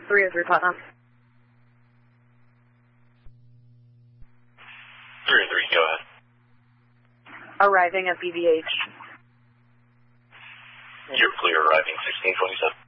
303 Putnam. 303, go ahead. Arriving at BVH. You're clear, arriving 1627.